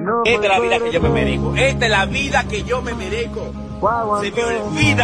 Esta es la vida que yo me merezco. Esta es la vida que yo me merezco. Se me olvida.